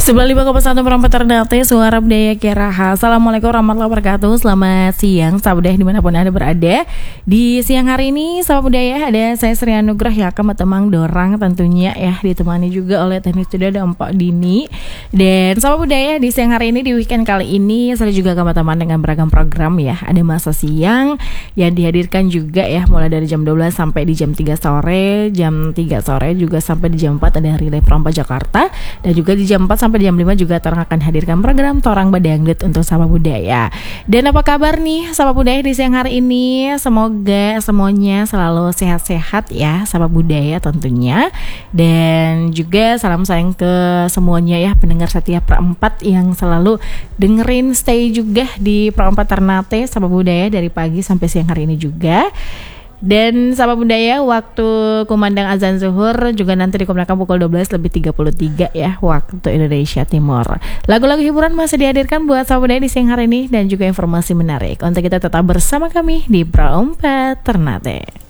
95,1 Perempat Ternate, Suara Budaya Keraha. Assalamualaikum warahmatullahi wabarakatuh. Selamat siang, sahabat budaya dimanapun Anda berada. Di siang hari ini, sahabat budaya, ada saya Sri Anugrah yang akan menemang dorang tentunya ya. Ditemani juga oleh teknik studio ada Mpok Dini. Dan sahabat budaya, di siang hari ini, di weekend kali ini, saya juga akan menemani dengan beragam program ya. Ada masa siang yang dihadirkan juga ya, mulai dari jam 12 sampai di jam 3 sore. Jam 3 sore juga sampai di jam 4 ada Relay Perempat Jakarta. Dan juga di jam 4 sampai jam 5 juga Torang akan hadirkan program Torang Badangdut untuk sahabat budaya. Dan apa kabar nih sahabat budaya di siang hari ini? Semoga semuanya selalu sehat-sehat ya sahabat budaya tentunya. Dan juga salam sayang ke semuanya ya pendengar setia Perempat yang selalu dengerin stay juga di Perempat Ternate sahabat budaya dari pagi sampai siang hari ini juga. Dan sahabat budaya, waktu kumandang azan zuhur juga nanti dikumandangkan pukul 12:33 ya waktu Indonesia Timur. Lagu-lagu hiburan masih dihadirkan buat sahabat budaya di siang hari ini dan juga informasi menarik. Untuk kita tetap bersama kami di Perempat Ternate.